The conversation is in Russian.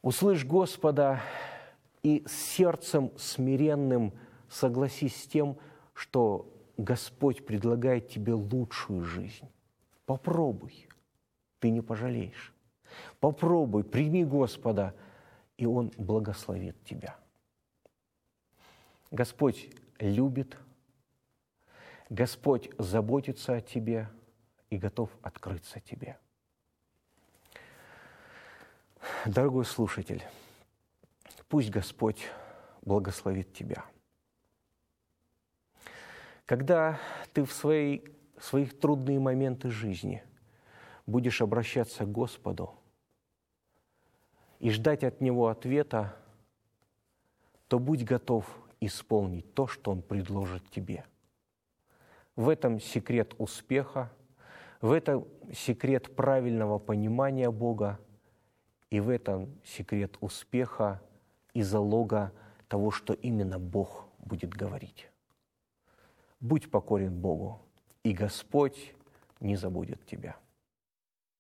Услышь Господа и сердцем смиренным согласись с тем, что Господь предлагает тебе лучшую жизнь. Попробуй, ты не пожалеешь. Попробуй, прими Господа, и Он благословит тебя. Господь любит, Господь заботится о тебе и готов открыться тебе. Дорогой слушатель, пусть Господь благословит тебя. Когда ты в своих трудные моменты жизни будешь обращаться к Господу и ждать от Него ответа, то будь готов исполнить то, что Он предложит тебе. В этом секрет успеха, в этом секрет правильного понимания Бога, и в этом секрет успеха и залога того, что именно Бог будет говорить. Будь покорен Богу, и Господь не забудет тебя.